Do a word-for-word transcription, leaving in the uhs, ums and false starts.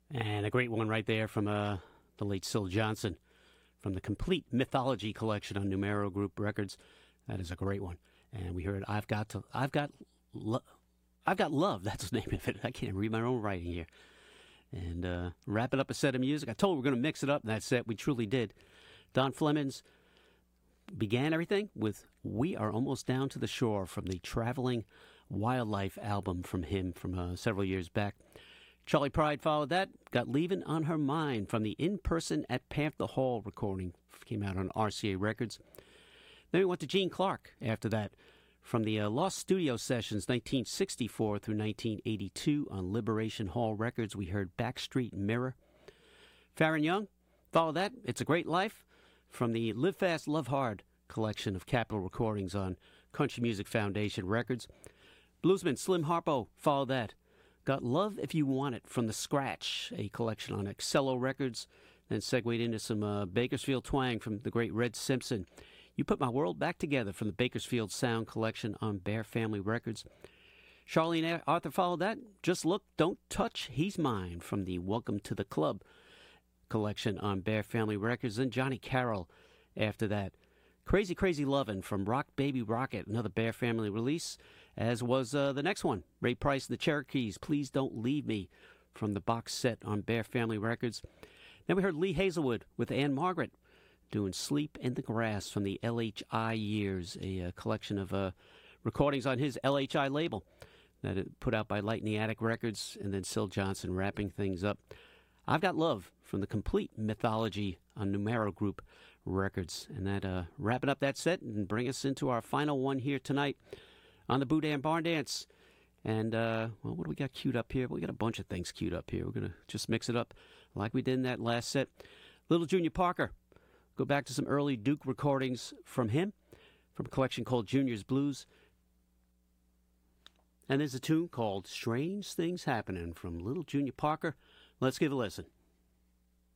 And a great one right there from uh, the late Syl Johnson from the Complete Mythology collection on Numero Group Records. That is a great one. And we heard I've Got to, I've Got, lo- I've Got Love. That's the name of it. I can't read my own writing here. And uh, wrapping up a set of music. I told you we we're going to mix it up in that set. We truly did. Don Flemons began everything with We Are Almost Down to the Shore from the Traveling Wildlife album from him from uh, several years back. Charlie Pride followed that, got Leavin' on Her Mind from the In Person at Panther Hall recording. Came out on R C A Records. Then we went to Gene Clark after that from the uh, Lost Studio Sessions nineteen sixty-four through nineteen eighty-two on Liberation Hall Records. We heard Backstreet Mirror. Farron Young followed that, It's a Great Life from the Live Fast, Love Hard collection of Capitol recordings on Country Music Foundation Records. Bluesman Slim Harpo followed that. Got Love If You Want It from The Scratch, a collection on Excello Records. Then segued into some uh, Bakersfield twang from the great Red Simpson. You Put My World Back Together from the Bakersfield Sound collection on Bear Family Records. Charlene Arthur followed that. Just Look, Don't Touch, He's Mine from the Welcome to the Club collection on Bear Family Records. And Johnny Carroll after that. Crazy Crazy Lovin' from Rock Baby Rocket, another Bear Family release, as was uh, the next one, Ray Price and the Cherokees, Please Don't Leave Me, from the box set on Bear Family Records. Then we heard Lee Hazelwood with Ann Margaret doing Sleep in the Grass from the L H I Years, a uh, collection of uh, recordings on his L H I label that it put out by Light in the Attic Records, and then Syl Johnson wrapping things up. I've Got Love from the Complete Mythology on Numero Group Records. And that uh, wrapping up that set and bring us into our final one here tonight on the Boudin Barn Dance. And, uh, well, what do we got queued up here? We got a bunch of things queued up here. We're going to just mix it up like we did in that last set. Little Junior Parker. Go back to some early Duke recordings from him, from a collection called Junior's Blues. And there's a tune called Strange Things Happening from Little Junior Parker. Let's give a listen.